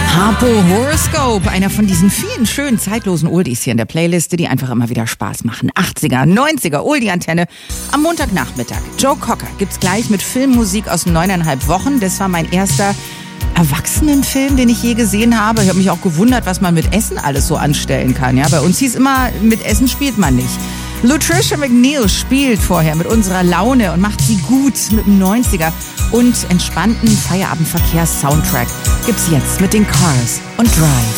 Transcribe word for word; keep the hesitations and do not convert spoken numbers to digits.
Harpo Horoscope, einer von diesen vielen schönen zeitlosen Oldies hier in der Playliste, die einfach immer wieder Spaß machen. achtziger, neunziger, Oldie-Antenne am Montagnachmittag. Joe Cocker gibt's gleich mit Filmmusik aus neuneinhalb Wochen. Das war mein erster Erwachsenenfilm, den ich je gesehen habe. Ich habe mich auch gewundert, was man mit Essen alles so anstellen kann. Ja, bei uns hieß immer, mit Essen spielt man nicht. Lutricia McNeil spielt vorher mit unserer Laune und macht sie gut mit dem neunziger und entspannten Feierabendverkehrs-Soundtrack gibt's jetzt mit den Cars und Drive.